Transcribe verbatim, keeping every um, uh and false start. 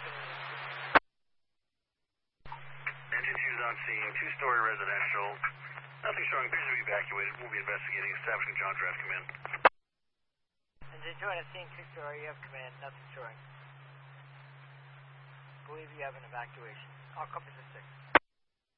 Engine two's on scene, two-story residential. Nothing showing, appears to be evacuated. We'll be investigating. Establishing John Draft, come in. Engine two on a scene, two-story, you have command, nothing showing. Believe you have an evacuation. All compass is six.